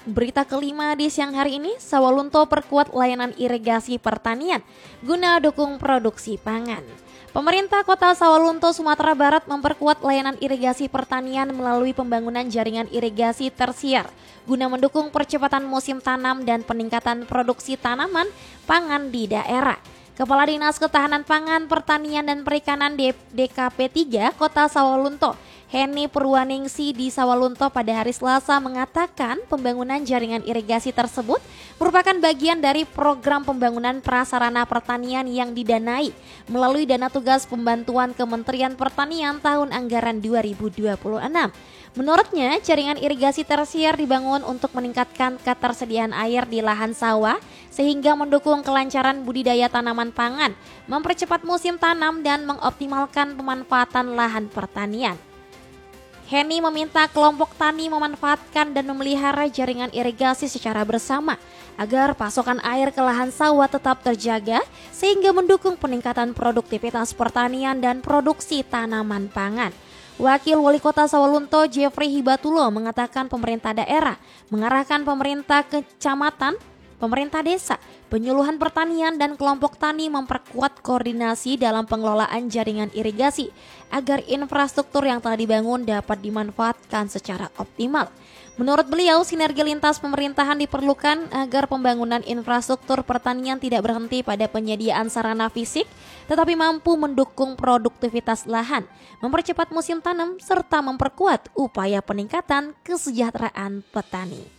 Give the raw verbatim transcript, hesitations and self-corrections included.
Berita kelima di siang hari ini, Sawalunto perkuat layanan irigasi pertanian guna dukung produksi pangan. Pemerintah Kota Sawalunto, Sumatera Barat memperkuat layanan irigasi pertanian melalui pembangunan jaringan irigasi tersier guna mendukung percepatan musim tanam dan peningkatan produksi tanaman pangan di daerah. Kepala Dinas Ketahanan Pangan, Pertanian dan Perikanan D K P tiga Kota Sawalunto, Heni Purwaningsi di Sawalunto pada hari Selasa mengatakan pembangunan jaringan irigasi tersebut merupakan bagian dari program pembangunan prasarana pertanian yang didanai melalui dana tugas pembantuan Kementerian Pertanian tahun anggaran dua ribu dua puluh enam. Menurutnya, jaringan irigasi tersier dibangun untuk meningkatkan ketersediaan air di lahan sawah sehingga mendukung kelancaran budidaya tanaman pangan, mempercepat musim tanam dan mengoptimalkan pemanfaatan lahan pertanian. Heni meminta kelompok tani memanfaatkan dan memelihara jaringan irigasi secara bersama agar pasokan air ke lahan sawah tetap terjaga sehingga mendukung peningkatan produktivitas pertanian dan produksi tanaman pangan. Wakil Wali Kota Sawalunto Jeffrey Hibatulo mengatakan pemerintah daerah mengarahkan pemerintah kecamatan, pemerintah desa, penyuluhan pertanian dan kelompok tani memperkuat koordinasi dalam pengelolaan jaringan irigasi agar infrastruktur yang telah dibangun dapat dimanfaatkan secara optimal. Menurut beliau, sinergi lintas pemerintahan diperlukan agar pembangunan infrastruktur pertanian tidak berhenti pada penyediaan sarana fisik, tetapi mampu mendukung produktivitas lahan, mempercepat musim tanam, serta memperkuat upaya peningkatan kesejahteraan petani.